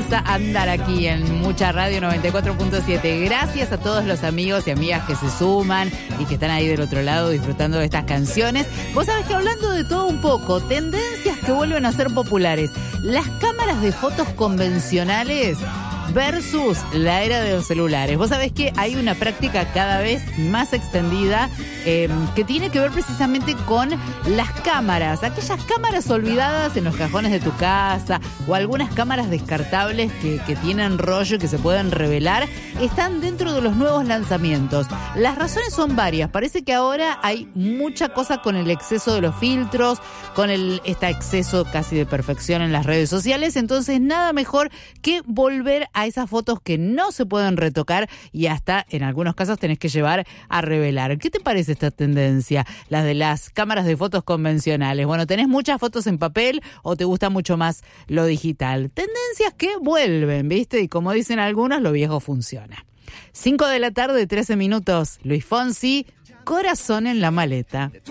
a andar aquí en Mucha Radio 94.7. Gracias a todos los amigos y amigas que se suman y que están ahí del otro lado disfrutando de estas canciones. Vos sabés que hablando de todo un poco, tendencias que vuelven a ser populares. Las cámaras de fotos convencionales versus la era de los celulares. Vos sabés que hay una práctica cada vez más extendida que tiene que ver precisamente con las cámaras, aquellas cámaras olvidadas en los cajones de tu casa o algunas cámaras descartables que tienen rollo y que se pueden revelar, están dentro de los nuevos lanzamientos. Las razones son varias. Parece que ahora hay mucha cosa con el exceso de los filtros, con este exceso casi de perfección en las redes sociales, entonces nada mejor que volver a esas fotos que no se pueden retocar y hasta en algunos casos tenés que llevar a revelar. ¿Qué te parece esta tendencia? Las de las cámaras de fotos convencionales. Bueno, ¿tenés muchas fotos en papel o te gusta mucho más lo digital? Tendencias que vuelven, ¿viste? Y como dicen algunos, lo viejo funciona. 5 de la tarde, 13 minutos. Luis Fonsi, Corazón en la maleta.